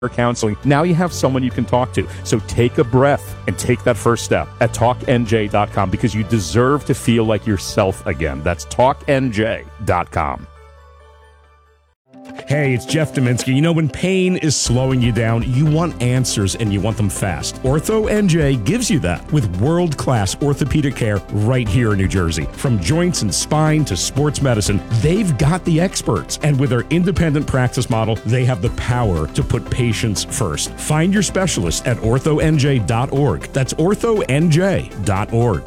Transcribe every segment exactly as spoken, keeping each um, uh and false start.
counseling. Now you have someone you can talk to. So take a breath and take that first step at talk N J dot com because you deserve to feel like yourself again. That's talk N J dot com. Hey, it's Jeff Dominski. You know, when pain is slowing you down, you want answers and you want them fast. Ortho N J gives you that with world-class orthopedic care right here in New Jersey. From joints and spine to sports medicine, they've got the experts. And with their independent practice model, they have the power to put patients first. Find your specialist at ortho N J dot org. That's ortho N J dot org.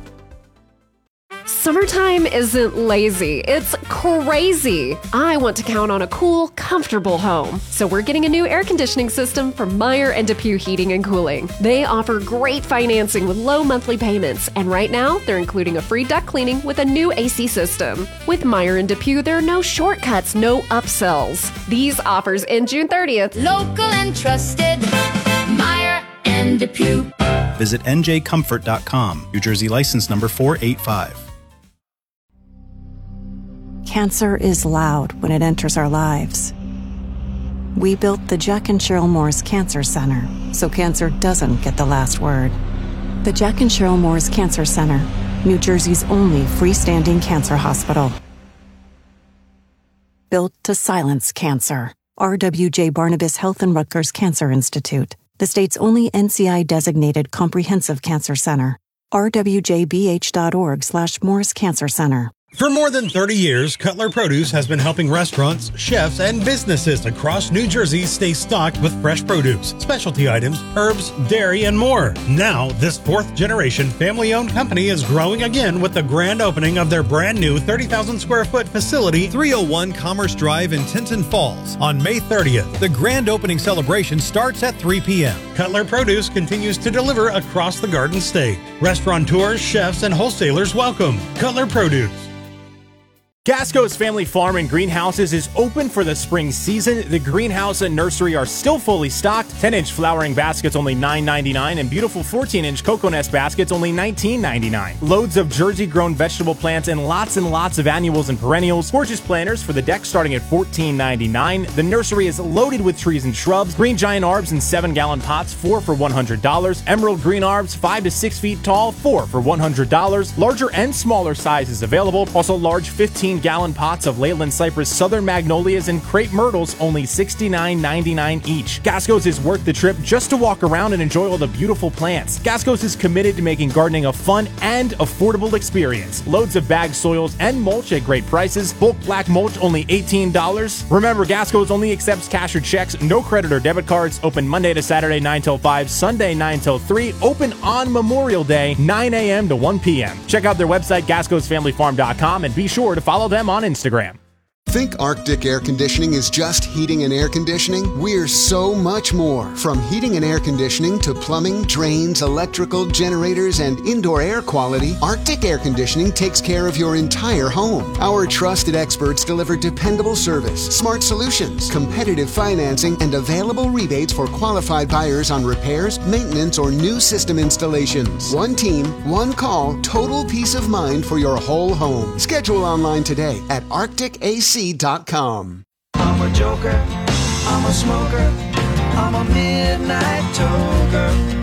Summertime isn't lazy, it's crazy. I want to count on a cool, comfortable home. So we're getting a new air conditioning system from Meyer and DePuy Heating and Cooling. They offer great financing with low monthly payments, and right now they're including a free duct cleaning with a new A C system. With Meyer and DePuy, there are no shortcuts, no upsells. These offers end June thirtieth. Local and trusted, Meyer and DePuy. Visit N J comfort dot com, New Jersey license number four eight five. Cancer is loud when it enters our lives. We built the Jack and Cheryl Moore's Cancer Center so cancer doesn't get the last word. The Jack and Cheryl Moore's Cancer Center, New Jersey's only freestanding cancer hospital. Built to silence cancer. R W J Barnabas Health and Rutgers Cancer Institute, the state's only N C I-designated comprehensive cancer center. R W J B H dot org slash Moore's Cancer Center. For more than thirty years, Cutler Produce has been helping restaurants, chefs, and businesses across New Jersey stay stocked with fresh produce, specialty items, herbs, dairy, and more. Now, this fourth-generation family-owned company is growing again with the grand opening of their brand-new thirty thousand square foot facility, three oh one Commerce Drive in Tinton Falls, on May thirtieth. The grand opening celebration starts at three p.m. Cutler Produce continues to deliver across the Garden State. Restaurateurs, chefs, and wholesalers welcome. Cutler Produce. Gasco's Family Farm and Greenhouses is open for the spring season. The greenhouse and nursery are still fully stocked. ten-inch flowering baskets only nine ninety-nine and beautiful fourteen-inch cocoa nest baskets only nineteen ninety-nine. Loads of Jersey-grown vegetable plants and lots and lots of annuals and perennials. Gorgeous planters for the deck starting at fourteen ninety-nine. The nursery is loaded with trees and shrubs. Green giant arbs in seven-gallon pots, four for one hundred dollars. Emerald green arbs, five to six feet tall, four for one hundred dollars. Larger and smaller sizes available. Also large fifteen gallon pots of Leyland Cypress Southern Magnolias and crepe myrtles, only sixty-nine ninety-nine each. Gasco's is worth the trip just to walk around and enjoy all the beautiful plants. Gasco's is committed to making gardening a fun and affordable experience. Loads of bagged soils and mulch at great prices. Bulk black mulch only eighteen dollars. Remember, Gasco's only accepts cash or checks, no credit or debit cards. Open Monday to Saturday nine till five, Sunday nine till three. Open on Memorial Day nine a.m. to one p.m. Check out their website, gascos family farm dot com, and be sure to follow them on Instagram. Think Arctic Air Conditioning is just heating and air conditioning? We're so much more. From heating and air conditioning to plumbing, drains, electrical, generators, and indoor air quality, Arctic Air Conditioning takes care of your entire home. Our trusted experts deliver dependable service, smart solutions, competitive financing, and available rebates for qualified buyers on repairs, maintenance, or new system installations. One team, one call, total peace of mind for your whole home. Schedule online today at arctic A C dot com. I'm a joker, I'm a smoker, I'm a midnight toker.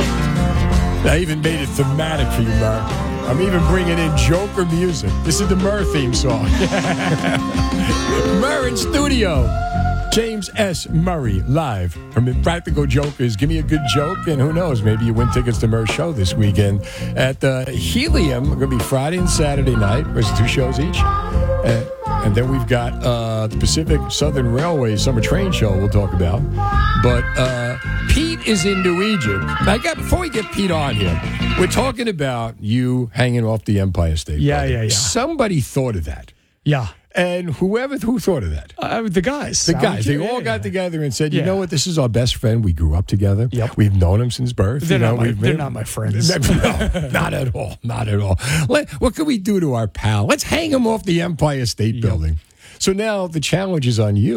I even made it thematic for you, Murr. I'm even bringing in Joker music. This is the Murr theme song. Murr in studio. James S. Murray, live from Impractical Jokers. Give me a good joke, and who knows, maybe you win tickets to Murr's show this weekend at uh, Helium. It's going to be Friday and Saturday night. There's two shows each. Uh, and then we've got uh, the Pacific Southern Railway Summer Train Show we'll talk about. But uh, Pete is into Egypt. I got, before we get Pete on here, we're talking about you hanging off the Empire State Yeah, Building. yeah, yeah. Somebody thought of that. Yeah. And whoever, who thought of that? Uh, the guys. The guys. They Yeah, all got yeah. together and said, you Yeah. know what, this is our best friend. We grew up together. Yep. We've known him since birth. They're, you know, not, my, we've they're been- not my friends. No, not at all. Not at all. Let, what can we do to our pal? Let's hang him off the Empire State Yep. Building. So now the challenge is on you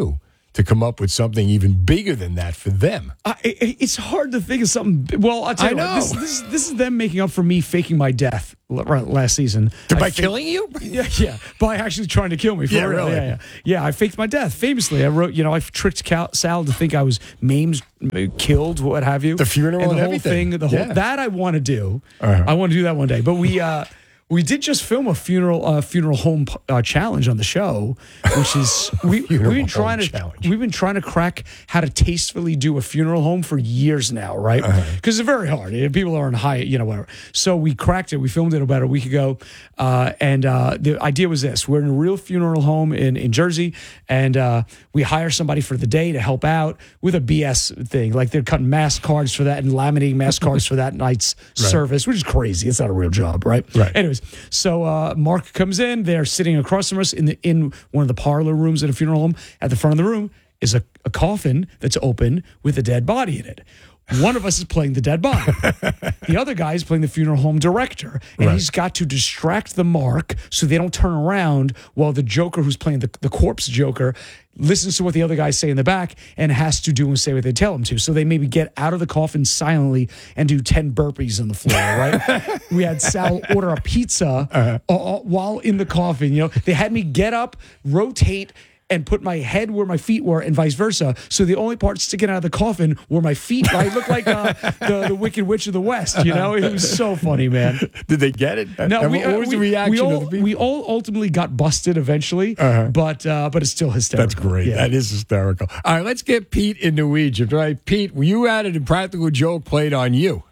to come up with something even bigger than that for them. Uh, it, it's hard to think of something. Well, I'll tell I you know. what, this, this, is- this is them making up for me faking my death l- right, last season. By I faked- killing you? Yeah, yeah. By actually trying to kill me. For Yeah, real. really. Yeah, yeah. Yeah, I faked my death. Famously, I wrote, you know, I tricked Cal- Sal to think I was maimed, uh, killed, what have you. The funeral and the and whole everything. thing. The whole Yeah. That I want to do. Uh-huh. I want to do that one day. But we... Uh, We did just film a funeral uh, funeral home uh, challenge on the show, which is we, we've Funeral been home trying to challenge. we've been trying to crack how to tastefully do a funeral home for years now, right? Because it's very hard. People are in high, you know, whatever. So we cracked it. We filmed it about a week ago, uh, and uh, the idea was this: we're in a real funeral home in in Jersey, and uh, we hire somebody for the day to help out with a B S thing, like they're cutting mass cards for that and laminating mass cards for that night's Right. service, which is crazy. It's not a real job, right? Right. Anyways, so uh, Mark comes in. They're sitting across from us in the in one of the parlor rooms at a funeral home. At the front of the room is a, a coffin that's open with a dead body in it. One of us is playing the dead body. The other guy is playing the funeral home director, and Right. he's got to distract the Mark so they don't turn around while the Joker, who's playing the, the corpse Joker, listens to what the other guys say in the back and has to do and say what they tell him to. So they maybe get out of the coffin silently and do ten burpees on the floor, right? We had Sal order a pizza uh, uh, while in the coffin. You know, they had me get up, rotate, and put my head where my feet were and vice versa. So the only part sticking out of the coffin were my feet. I looked like uh, the, the Wicked Witch of the West, you know? It was so funny, man. Did they get it? No, And we, what was we, the reaction we all, of the people? we all ultimately got busted eventually, Uh-huh. but uh, but it's still hysterical. That's great. Yeah. That is hysterical. All right, let's get Pete in New Egypt. All right, Pete, you had it, and Practical Joke played on you.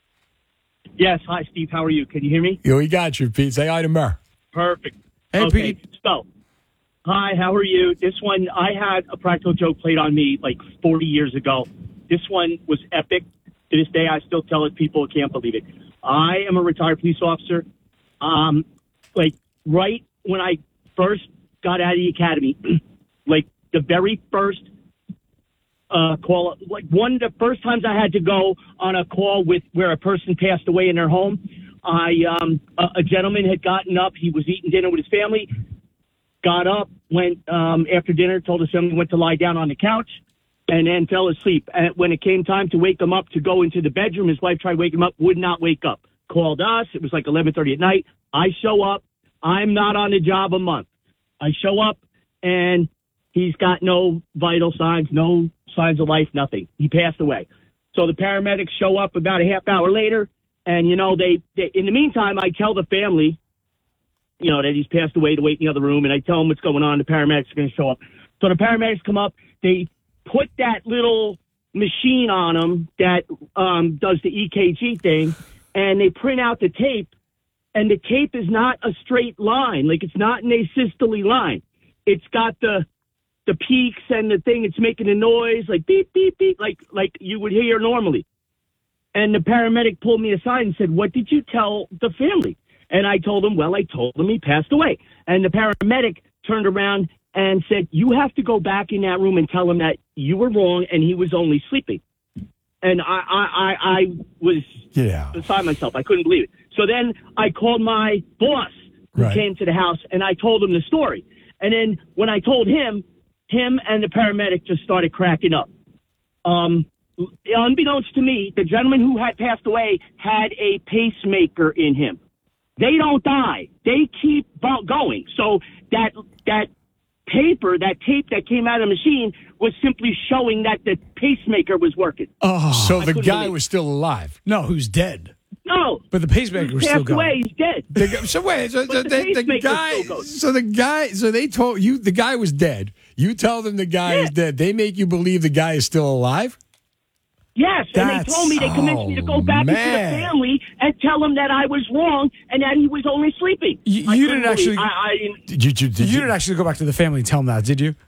Yes. Hi, Steve. How are you? Can you hear me? Yeah, we got you, Pete. Say hi to Mer. Perfect. Hey, okay. Pete. So, hi, how are you? This one, I had a practical joke played on me like forty years ago. This one was epic. To this day, I still tell it. People can't believe it. I am a retired police officer. Um, like, right when I first got out of the academy, like the very first uh, call, like one of the first times I had to go on a call with where a person passed away in their home, I um, a, a gentleman had gotten up. He was eating dinner with his family, got up, went um, after dinner, told his family, went to lie down on the couch, and then fell asleep. And when it came time to wake him up to go into the bedroom, his wife tried to wake him up, would not wake up. Called us. It was like eleven thirty at night. I show up. I'm not on the job a month. I show up, and he's got no vital signs, no signs of life, nothing. He passed away. So the paramedics show up about a half hour later, and, you know, they, they in the meantime, I tell the family, you know, that he's passed away to wait in the other room, and I tell them what's going on. The paramedics are going to show up. So the paramedics come up. They put that little machine on him that um, does the E K G thing, and they print out the tape, and the tape is not a straight line. Like, it's not an asystole line. It's got the the peaks and the thing. It's making a noise, like beep, beep, beep, like like you would hear normally. And the paramedic pulled me aside and said, "What did you tell the family?" And I told him, well, I told them he passed away. And the paramedic turned around and said, "You have to go back in that room and tell him that you were wrong and he was only sleeping." And I, I, I, I was Yeah. beside myself. I couldn't believe it. So then I called my boss who Right. came to the house, and I told him the story. And then when I told him, him and the paramedic just started cracking up. Um, unbeknownst to me, the gentleman who had passed away had a pacemaker in him. They don't die. They keep bo- going. So that that paper, that tape that came out of the machine was simply showing that the pacemaker was working. Oh, So I the couldn't guy believe it. was still alive. no, who's dead? No. But the pacemaker was He's still passed away. going. He's dead. The guy- so wait, so, But so the they, the pacemaker guy, still goes. so the guy, so they told you the guy was dead. You tell them the guy Yeah. is dead. They make you believe the guy is still alive. Yes, and they That's- told me they convinced me to go back oh, into man. the family and tell them that I was wrong and that he was only sleeping. You- I you couldn't didn't actually- believe- I, I didn't. Did you? Did You you, didn't actually go back to the family and tell them that, did you?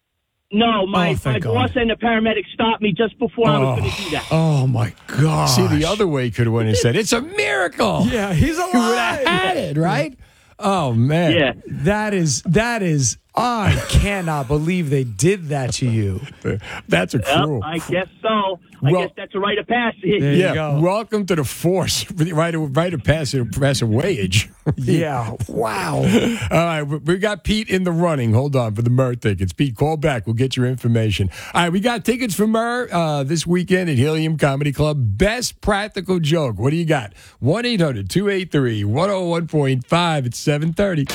No, my, Oh, my thank God. boss and the paramedic stopped me just before I was going to do that. Oh my God! see the other way? Could have went and said it's a miracle. Yeah, he's You would have alive. had it, right? Oh man. Yeah. That is that is I cannot believe they did that to you. That's a cruel. Yep, I guess so. I Well- guess that's a rite of passage. There you Yeah, go. welcome to the force. Right, right of passage, passive wage. Yeah. Wow. All right, we we got Pete in the running. Hold on for the Murr tickets. Pete, call back. We'll get your information. All right, we got tickets for Murr uh, this weekend at Helium Comedy Club. Best practical joke. What do you got? one eight hundred two eight three one oh one point five. It's seven thirty.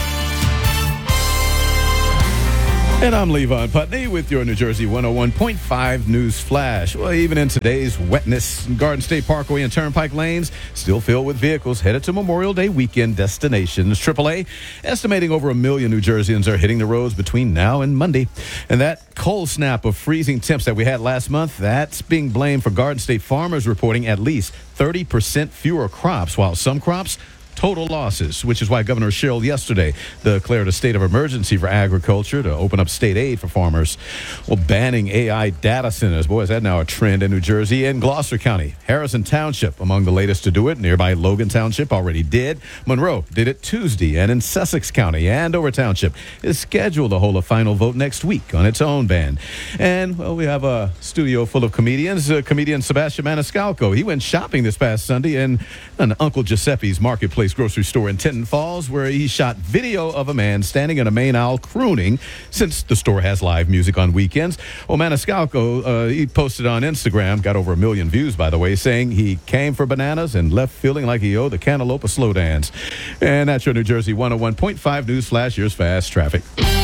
And I'm Levon Putney with your New Jersey one oh one point five News Flash. Well, even in today's wetness, Garden State Parkway and Turnpike lanes still filled with vehicles headed to Memorial Day weekend destinations. triple A estimating over a million New Jerseyans are hitting the roads between now and Monday. And that cold snap of freezing temps that we had last month, that's being blamed for Garden State farmers reporting at least thirty percent fewer crops, while some crops total losses, which is why Governor Schill yesterday declared a state of emergency for agriculture to open up state aid for farmers. Well, banning A I data centers, boy, is that now a trend in New Jersey. In Gloucester County, Harrison Township among the latest to do it. Nearby Logan Township already did. Monroe did it Tuesday, and in Sussex County, Andover Township is scheduled to hold a final vote next week on its own ban. And, well, we have a studio full of comedians. Uh, comedian Sebastian Maniscalco, he went shopping this past Sunday in an Uncle Giuseppe's Marketplace grocery store in Tinton Falls, where he shot video of a man standing in a main aisle crooning, since the store has live music on weekends. Well, Maniscalco, uh, he posted on Instagram, got over a million views, by the way, saying he came for bananas and left feeling like he owed the cantaloupe a slow dance. And that's your New Jersey one oh one point five News Flash. Here's fast traffic.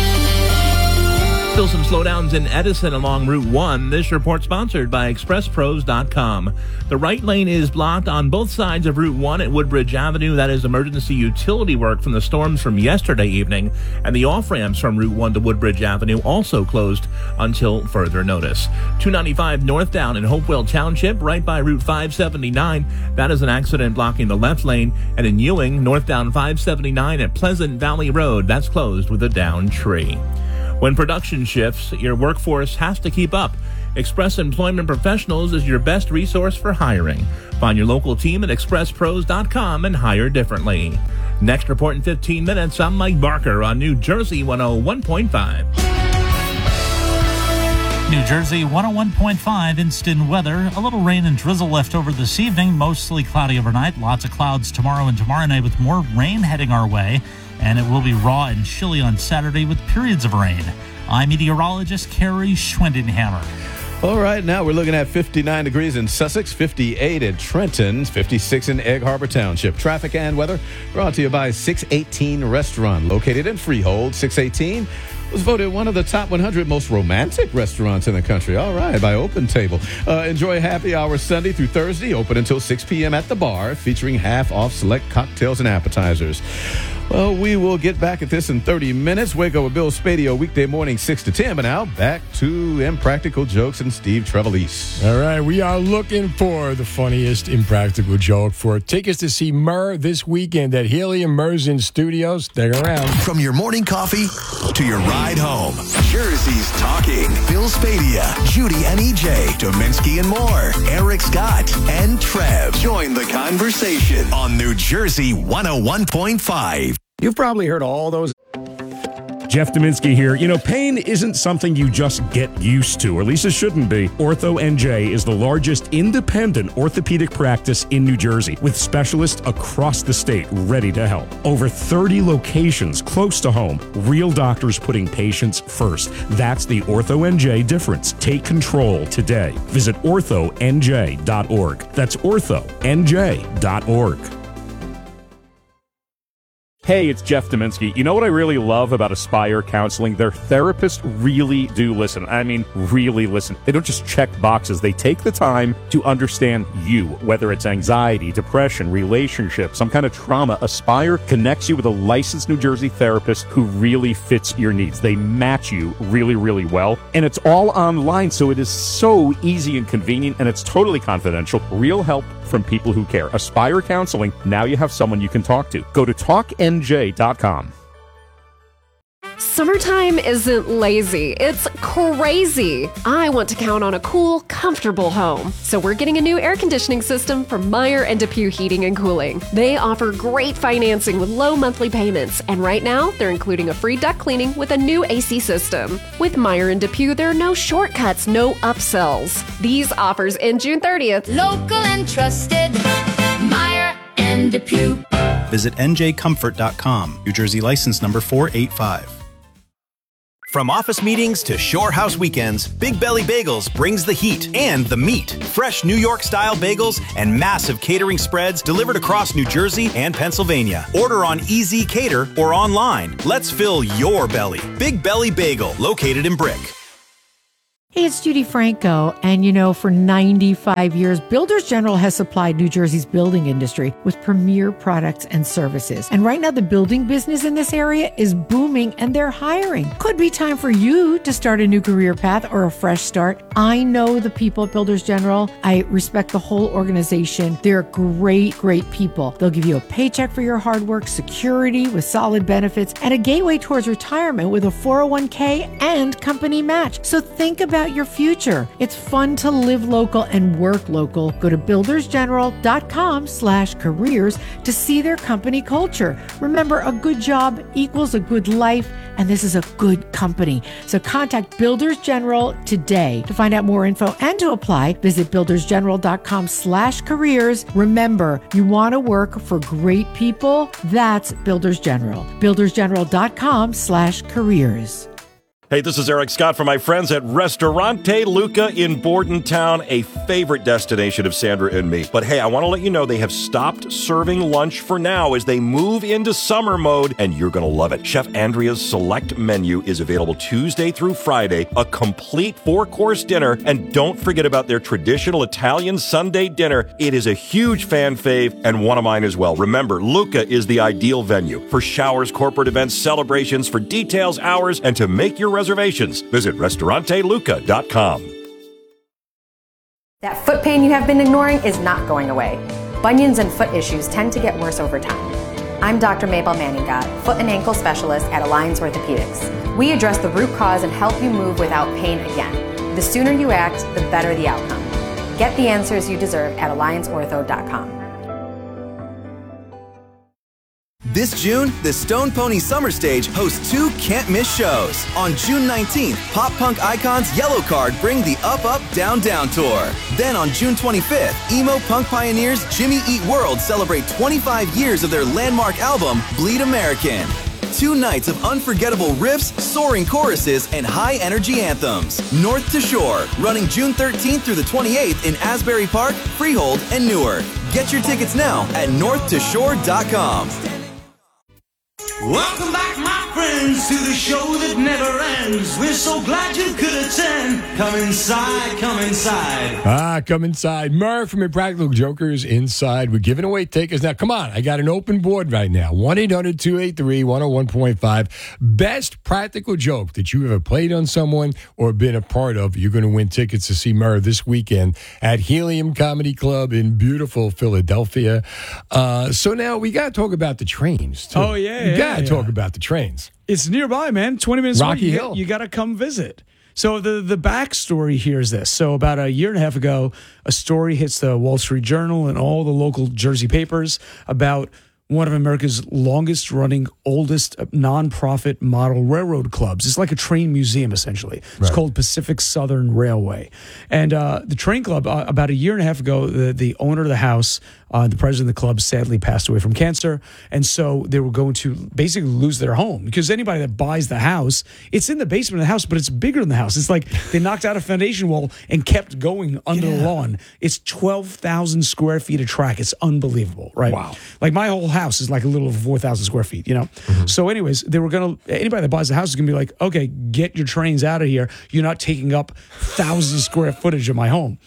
Still some slowdowns in Edison along Route one. This report sponsored by Express Pros dot com. The right lane is blocked on both sides of Route one at Woodbridge Avenue. That is emergency utility work from the storms from yesterday evening. And the off-ramps from Route one to Woodbridge Avenue also closed until further notice. two ninety-five northbound in Hopewell Township, right by Route five seventy-nine. That is an accident blocking the left lane. And in Ewing, northbound five seventy-nine at Pleasant Valley Road, that's closed with a downed tree. When production shifts, your workforce has to keep up. Express Employment Professionals is your best resource for hiring. Find your local team at Express Pros dot com and hire differently. Next report in fifteen minutes, I'm Mike Barker on New Jersey one oh one point five. New Jersey one oh one point five instant weather. A little rain and drizzle left over this evening, mostly cloudy overnight. Lots of clouds tomorrow and tomorrow night with more rain heading our way. And it will be raw and chilly on Saturday with periods of rain. I'm meteorologist Carrie Schwindenhammer. All right, now we're looking at fifty-nine degrees in Sussex, fifty-eight in Trenton, fifty-six in Egg Harbor Township. Traffic and weather brought to you by six eighteen Restaurant, located in Freehold. six eighteen was voted one of the top one hundred most romantic restaurants in the country. All right, by Open Table. Uh, enjoy happy hour Sunday through Thursday, open until six p.m. at the bar, featuring half-off select cocktails and appetizers. Well, we will get back at this in thirty minutes. Wake up with Bill Spadio weekday morning six to ten. But now back to Impractical Jokes and Steve Trevelise. All right, we are looking for the funniest Impractical joke for tickets to see Murr this weekend at Helium Mersin Studios. Stick around. From your morning coffee to your ride home, Jersey's talking. Bill Spadia, Judy and E J, Dominski and more, Eric Scott and Trev. Join the conversation on New Jersey one oh one point five. You've probably heard all those. Jeff Dominski here. You know, pain isn't something you just get used to, or at least it shouldn't be. Ortho N J is the largest independent orthopedic practice in New Jersey, with specialists across the state ready to help. Over thirty locations close to home. Real doctors putting patients first. That's the Ortho N J difference. Take control today. Visit ortho n j dot org. That's ortho n j dot org. Hey, it's Jeff Dominski. You know what I really love about Aspire Counseling? Their therapists really do listen. I mean, really listen. They don't just check boxes. They take the time to understand you, whether it's anxiety, depression, relationship, some kind of trauma. Aspire connects you with a licensed New Jersey therapist who really fits your needs. They match you really, really well. And it's all online, so it is so easy and convenient, and it's totally confidential. Real help from people who care. Aspire Counseling. Now you have someone you can talk to. Go to talk n j dot com. Summertime isn't lazy, it's crazy. I want to count on a cool, comfortable home. So we're getting a new air conditioning system from Meyer and DePuy Heating and Cooling. They offer great financing with low monthly payments, and right now they're including a free duct cleaning with a new A C system. With Meyer and DePuy, there are no shortcuts, no upsells. These offers end June thirtieth. Local and trusted, Meyer and DePuy. Visit N J comfort dot com, New Jersey license number four eight five. From office meetings to shore house weekends, Big Belly Bagels brings the heat and the meat. Fresh New York-style bagels and massive catering spreads delivered across New Jersey and Pennsylvania. Order on Easy Cater or online. Let's fill your belly. Big Belly Bagel, located in Brick. Hey, it's Judy Franco, and you know, for ninety-five years, Builders General has supplied New Jersey's building industry with premier products and services. And right now, the building business in this area is booming, and they're hiring. Could be time for you to start a new career path or a fresh start. I know the people at Builders General. I respect the whole organization. They're great, great people. They'll give you a paycheck for your hard work, security with solid benefits, and a gateway towards retirement with a four oh one k and company match. So think about your future. It's fun to live local and work local. Go to builders general dot com slash careers to see their company culture. Remember, a good job equals a good life, and this is a good company. So contact Builders General today. To find out more info and to apply, visit builders general dot com slash careers. Remember, you want to work for great people? That's Builders General. builders general dot com slash careers. Hey, this is Eric Scott from my friends at Ristorante Luca in Bordentown, a favorite destination of Sandra and me. But hey, I want to let you know they have stopped serving lunch for now as they move into summer mode, and you're going to love it. Chef Andrea's select menu is available Tuesday through Friday, a complete four-course dinner, and don't forget about their traditional Italian Sunday dinner. It is a huge fan fave and one of mine as well. Remember, Luca is the ideal venue for showers, corporate events, celebrations. For details, hours, and to make your reservations, visit Ristorante Luca dot com. That foot pain you have been ignoring is not going away. Bunions and foot issues tend to get worse over time. I'm Doctor Mabel Manningot, foot and ankle specialist at Alliance Orthopedics. We address the root cause and help you move without pain again. The sooner you act, the better the outcome. Get the answers you deserve at alliance ortho dot com. This June, the Stone Pony Summer Stage hosts two can't-miss shows. On June nineteenth, pop punk icons Yellowcard bring the Up Up Down Down tour. Then on June twenty-fifth, emo punk pioneers Jimmy Eat World celebrate twenty-five years of their landmark album, Bleed American. Two nights of unforgettable riffs, soaring choruses, and high-energy anthems. North to Shore, running June thirteenth through the twenty-eighth in Asbury Park, Freehold, and Newark. Get your tickets now at north to shore dot com. Welcome back, my friends, to the show that never ends. We're so glad you could attend. Come inside, come inside. Ah, come inside. Murph from Impractical Jokers inside. We're giving away tickets. Now, come on. I got an open board right now. one eight hundred two eight three one oh one point five. Best practical joke that you ever played on someone or been a part of. You're going to win tickets to see Murph this weekend at Helium Comedy Club in beautiful Philadelphia. Uh, so now we got to talk about the trains, too. Oh, yeah, We yeah, got to yeah. talk about the trains. It's nearby, man. twenty minutes away. Rocky You Hill. got- You got to come visit. So the the backstory here is this. So about a year and a half ago, a story hits the Wall Street Journal and all the local Jersey papers about one of America's longest running, oldest nonprofit model railroad clubs. It's like a train museum, essentially. It's Right. called Pacific Southern Railway. And uh, the train club, uh, about a year and a half ago, the, the owner of the house, uh, the president of the club, sadly passed away from cancer. And so they were going to basically lose their home because anybody that buys the house, it's in the basement of the house, but it's bigger than the house. It's like they knocked out a foundation wall and kept going under the lawn. It's twelve thousand square feet of track. It's unbelievable, right? Wow. Like my whole house is like a little over four thousand square feet, you know? So anyways, they were going to, anybody that buys the house is going to be like, okay, get your trains out of here. You're not taking up thousand square footage of my home.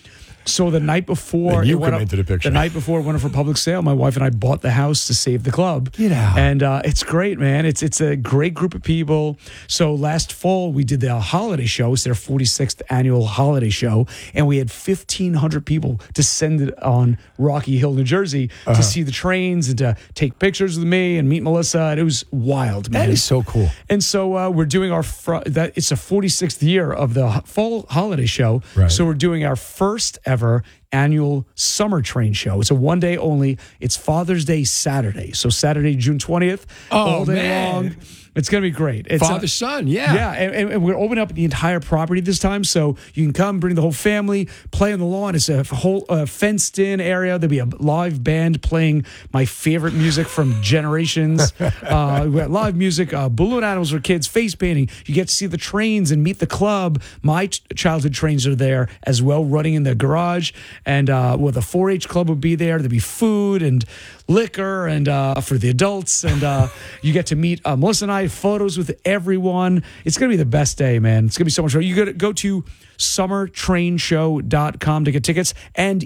So the night before, And you it went come up- into the picture. The night before it went up for public sale, my wife and I bought the house to save the club. Get out. And uh, it's great, man. It's it's a great group of people. So last fall we did the holiday show. It's their forty-sixth annual holiday show, and we had fifteen hundred people descended on Rocky Hill, New Jersey, Uh-huh. to see the trains and to take pictures with me and meet Melissa. And it was wild, man. That is so cool. And so uh, we're doing our fr- that. It's a forty-sixth year of the ho- fall holiday show. Right. So we're doing our first ever annual summer train show. It's a one day only. It's Father's Day Saturday. So Saturday, June twentieth, Oh, all day man. long. It's going to be great. It's Father, uh, son, yeah. Yeah, and, and- and we're opening up the entire property this time, so you can come, bring the whole family, play on the lawn. It's a whole uh, fenced-in area. There'll be a live band playing my favorite music from generations. uh, we got live music, uh, balloon animals for kids, face painting. You get to see the trains and meet the club. My ch- childhood trains are there as well, running in the garage. And uh, well, the four H club will be there. There'll be food and liquor and uh, for the adults, and uh, you get to meet uh, Melissa and I, photos with everyone. It's going to be the best day, man. It's going to be so much fun. You got to go to summer train show dot com to get tickets, and